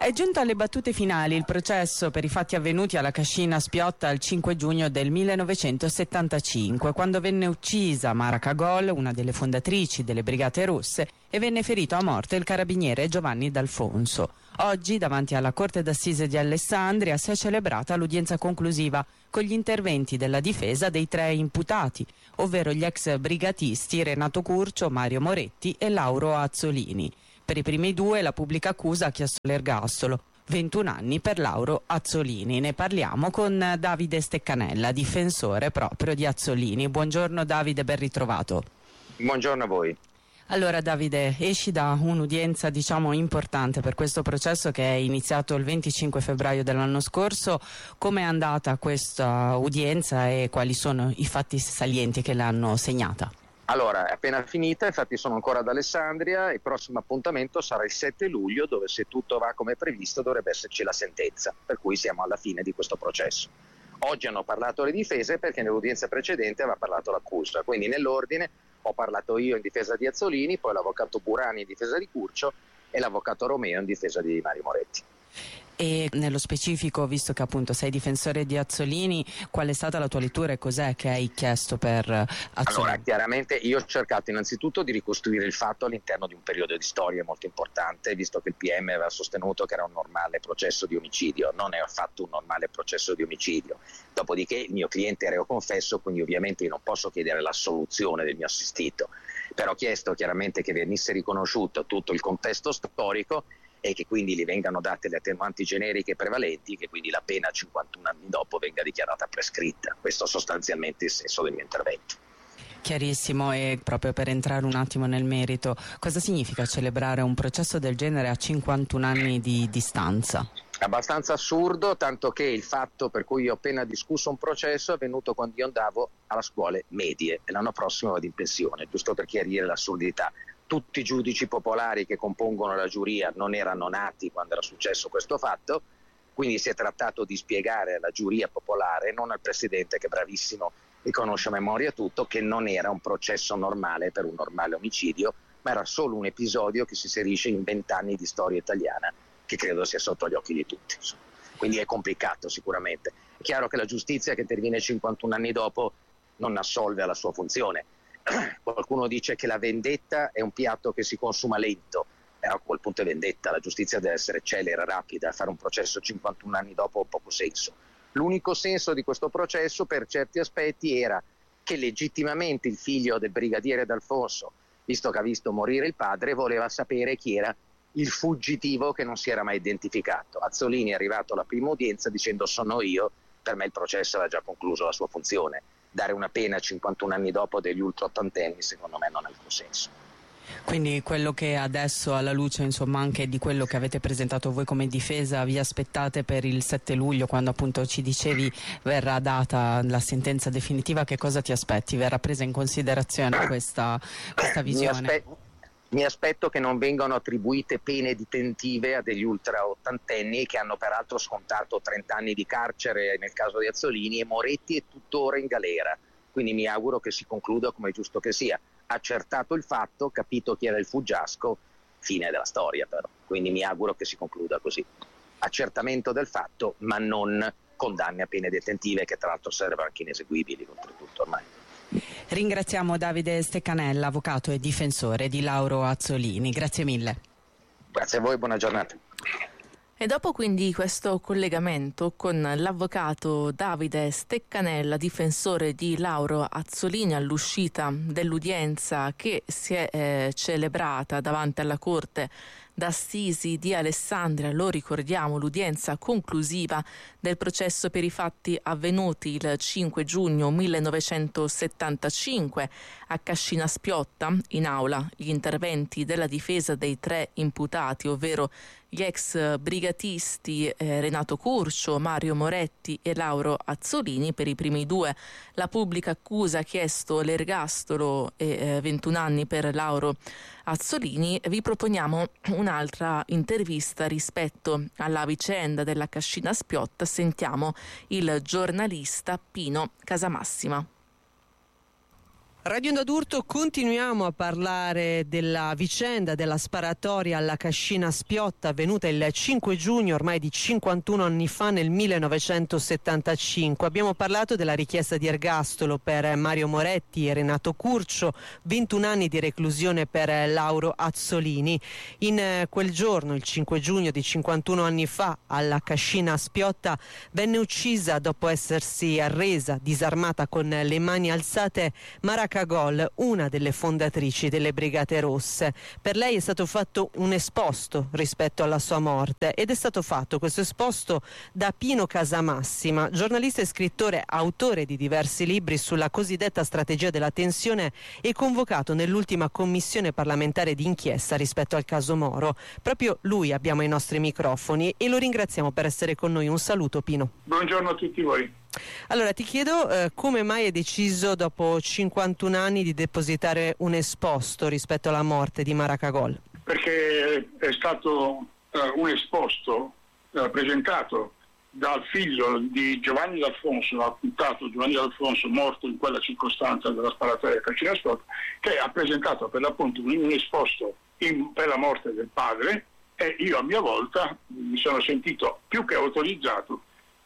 È giunto alle battute finali il processo per i fatti avvenuti alla Cascina Spiotta il 5 giugno del 1975, quando venne uccisa Mara Kagol, una delle fondatrici delle Brigate Rosse, e venne ferito a morte il carabiniere Giovanni D'Alfonso. Oggi, davanti alla Corte d'Assise di Alessandria, si è celebrata l'udienza conclusiva con gli interventi della difesa dei 3 imputati, ovvero gli ex brigatisti Renato Curcio, Mario Moretti e Lauro Azzolini. Per i primi 2 la pubblica accusa ha chiesto l'ergastolo, 21 anni per Lauro Azzolini. Ne parliamo con Davide Steccanella, difensore proprio di Azzolini. Buongiorno Davide, ben ritrovato. Buongiorno a voi. Allora Davide, esci da un'udienza importante per questo processo che è iniziato il 25 febbraio dell'anno scorso. Come è andata questa udienza e quali sono i fatti salienti che l'hanno segnata? Allora, è appena finita, infatti sono ancora ad Alessandria. Il prossimo appuntamento sarà il 7 luglio, dove se tutto va come previsto dovrebbe esserci la sentenza, per cui siamo alla fine di questo processo. Oggi hanno parlato le difese perché nell'udienza precedente aveva parlato l'accusa, quindi nell'ordine ho parlato io in difesa di Azzolini, poi l'avvocato Burani in difesa di Curcio e l'avvocato Romeo in difesa di Mario Moretti. E nello specifico, visto che appunto sei difensore di Azzolini, qual è stata la tua lettura e cos'è che hai chiesto per Azzolini? Allora, chiaramente io ho cercato innanzitutto di ricostruire il fatto all'interno di un periodo di storia molto importante, visto che il PM aveva sostenuto che era un normale processo di omicidio. Non è affatto un normale processo di omicidio. Dopodiché il mio cliente è reo confesso, quindi ovviamente io non posso chiedere l'assoluzione del mio assistito, però ho chiesto chiaramente che venisse riconosciuto tutto il contesto storico e che quindi gli vengano date le attenuanti generiche prevalenti, che quindi la pena 51 anni dopo venga dichiarata prescritta. Questo sostanzialmente è il senso del mio intervento. Chiarissimo, e proprio per entrare un attimo nel merito, cosa significa celebrare un processo del genere a 51 anni di distanza? Abbastanza assurdo, tanto che il fatto per cui ho appena discusso un processo è avvenuto quando io andavo alle scuole medie e l'anno prossimo vado in pensione, giusto per chiarire l'assurdità. Tutti i giudici popolari che compongono la giuria non erano nati quando era successo questo fatto, quindi si è trattato di spiegare alla giuria popolare, non al presidente che è bravissimo e conosce a memoria tutto, che non era un processo normale per un normale omicidio, ma era solo un episodio che si inserisce in 20 anni di storia italiana, che credo sia sotto gli occhi di tutti. Quindi è complicato sicuramente. È chiaro che la giustizia che interviene 51 anni dopo non assolve alla sua funzione. Qualcuno dice che la vendetta è un piatto che si consuma lento, però a quel punto è vendetta, la giustizia deve essere celere, rapida, fare un processo 51 anni dopo ha poco senso. L'unico senso di questo processo per certi aspetti era che legittimamente il figlio del brigadiere D'Alfonso, visto che ha visto morire il padre, voleva sapere chi era il fuggitivo che non si era mai identificato. Azzolini è arrivato alla prima udienza dicendo sono io, per me il processo aveva già concluso la sua funzione. Dare una pena 51 anni dopo degli ultraottantenni secondo me non ha alcun senso. Quindi quello che adesso, alla luce anche di quello che avete presentato voi come difesa, vi aspettate per il 7 luglio quando appunto ci dicevi verrà data la sentenza definitiva, che cosa ti aspetti? Verrà presa in considerazione questa visione? Mi aspetto che non vengano attribuite pene detentive a degli ultraottantenni che hanno peraltro scontato 30 anni di carcere nel caso di Azzolini, e Moretti è tuttora in galera, quindi mi auguro che si concluda come è giusto che sia. Accertato il fatto, capito chi era il fuggiasco, fine della storia però, quindi mi auguro che si concluda così. Accertamento del fatto, ma non condanne a pene detentive che tra l'altro servono anche ineseguibili oltretutto ormai. Ringraziamo Davide Steccanella, avvocato e difensore di Lauro Azzolini. Grazie mille. Grazie a voi, buona giornata. E dopo quindi questo collegamento con l'avvocato Davide Steccanella, difensore di Lauro Azzolini, all'uscita dell'udienza che si è celebrata davanti alla Corte d'Assisi di Alessandria, lo ricordiamo, l'udienza conclusiva del processo per i fatti avvenuti il 5 giugno 1975 a Cascina Spiotta. In aula gli interventi della difesa dei 3 imputati, ovvero gli ex brigatisti Renato Curcio, Mario Moretti e Lauro Azzolini. Per i primi 2 la pubblica accusa ha chiesto l'ergastolo e 21 anni per Lauro Azzolini. Vi proponiamo un'altra intervista rispetto alla vicenda della Cascina Spiotta. Sentiamo il giornalista Pino Casamassima. Radio Onda d'Urto, continuiamo a parlare della vicenda della sparatoria alla Cascina Spiotta avvenuta il 5 giugno ormai di 51 anni fa nel 1975. Abbiamo parlato della richiesta di ergastolo per Mario Moretti e Renato Curcio, 21 anni di reclusione per Lauro Azzolini. In quel giorno, il 5 giugno di 51 anni fa, alla Cascina Spiotta venne uccisa dopo essersi arresa, disarmata con le mani alzate, Mara Cagol, una delle fondatrici delle Brigate Rosse. Per lei è stato fatto un esposto rispetto alla sua morte ed è stato fatto questo esposto da Pino Casamassima, giornalista e scrittore, autore di diversi libri sulla cosiddetta strategia della tensione e convocato nell'ultima commissione parlamentare di inchiesta rispetto al caso Moro. Proprio lui abbiamo ai nostri microfoni e lo ringraziamo per essere con noi. Un saluto, Pino. Buongiorno a tutti voi. Allora ti chiedo come mai hai deciso dopo 51 anni di depositare un esposto rispetto alla morte di Mara Cagol? Perché è stato un esposto presentato dal figlio di Giovanni D'Alfonso, l'appuntato Giovanni D'Alfonso, morto in quella circostanza della sparatoria a Cascina Spiotta, che ha presentato per l'appunto un esposto per la morte del padre, e io a mia volta mi sono sentito più che autorizzato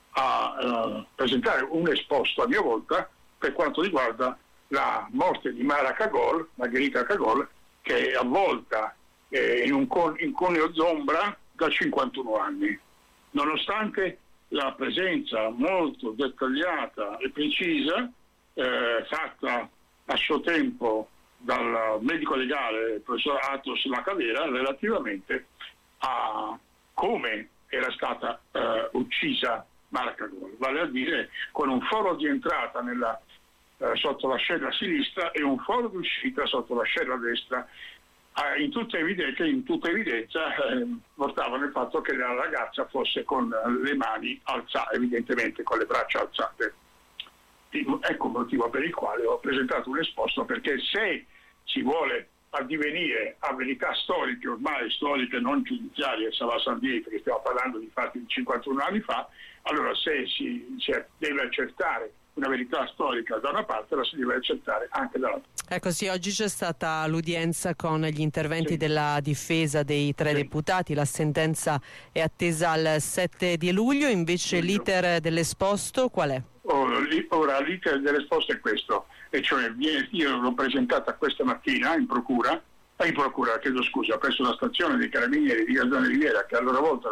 a presentare un esposto a mia volta per quanto riguarda la morte di Mara Cagol, Margherita Cagol, che è avvolta in un conio d'ombra da 51 anni. Nonostante la presenza molto dettagliata e precisa fatta a suo tempo dal medico legale, il professor Athos Lacavera, relativamente a come era stata uccisa Mara Cagol, vale a dire con un foro di entrata sotto l'ascella sinistra e un foro di uscita sotto l'ascella destra. In tutta evidenza portavano il fatto che la ragazza fosse con le mani alzate, evidentemente con le braccia alzate. Ecco il motivo per il quale ho presentato un esposto, perché se si vuole addivenire a verità storiche, ormai storiche non giudiziarie, Sala Sandini, perché stiamo parlando di fatti di 51 anni fa, allora se si deve accertare una verità storica da una parte, la si deve accertare anche dall'altra. Ecco sì, oggi c'è stata l'udienza con gli interventi della difesa dei tre deputati, la sentenza è attesa al 7 di luglio, invece l'iter dell'esposto qual è? Ora l'iter dell'esposto è questo, e cioè io l'ho presentata questa mattina in procura, presso la stazione dei Carabinieri di Gazzone Riviera, che a loro volta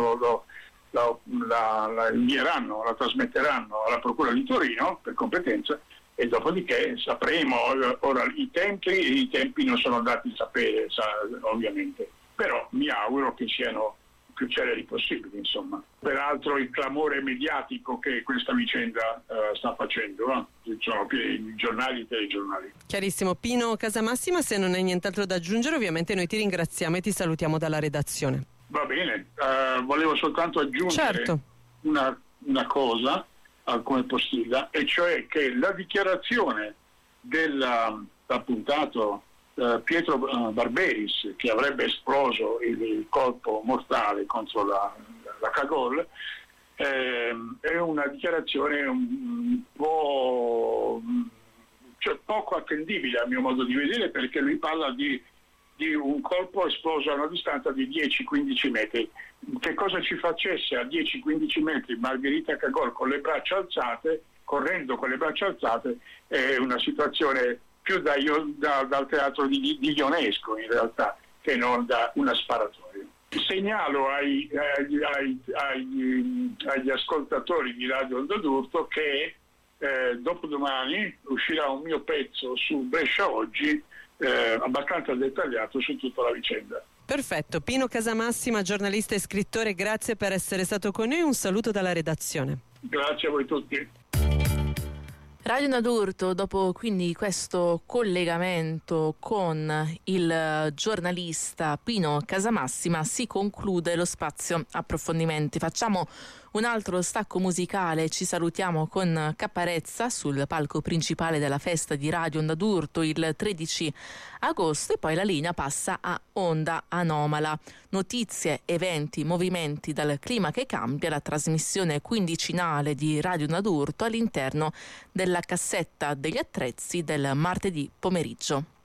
la invieranno, la trasmetteranno alla Procura di Torino per competenza, e dopodiché sapremo. Ora i tempi non sono dati a sapere, ovviamente, però mi auguro che siano più celeri possibili, insomma. Peraltro il clamore mediatico che questa vicenda sta facendo, sono pieni i giornali e telegiornali. Chiarissimo. Pino Casamassima, se non hai nient'altro da aggiungere, ovviamente noi ti ringraziamo e ti salutiamo dalla redazione. Va bene, volevo soltanto aggiungere una cosa come postilla, e cioè che la dichiarazione dell'appuntato Pietro Barberis, che avrebbe esploso il colpo mortale contro la Cagol, è una dichiarazione un po' poco attendibile a mio modo di vedere, perché lui parla di un colpo esploso a una distanza di 10-15 metri. Che cosa ci facesse a 10-15 metri Margherita Cagol con le braccia alzate, correndo con le braccia alzate, è una situazione più dal teatro di Ionesco in realtà, che non da una sparatoria. Segnalo agli ascoltatori di Radio Onda d'Urto che dopodomani uscirà un mio pezzo su Brescia Oggi, abbastanza dettagliato su tutta la vicenda. Perfetto. Pino Casamassima, giornalista e scrittore, grazie per essere stato con noi, un saluto dalla redazione. Grazie a voi tutti. Radio Onda d'Urto, dopo quindi questo collegamento con il giornalista Pino Casamassima, si conclude lo spazio approfondimenti. Facciamo Un altro stacco musicale, ci salutiamo con Caparezza sul palco principale della festa di Radio Onda d'Urto il 13 agosto e poi la linea passa a Onda Anomala. Notizie, eventi, movimenti dal clima che cambia, la trasmissione quindicinale di Radio Onda d'Urto all'interno della cassetta degli attrezzi del martedì pomeriggio.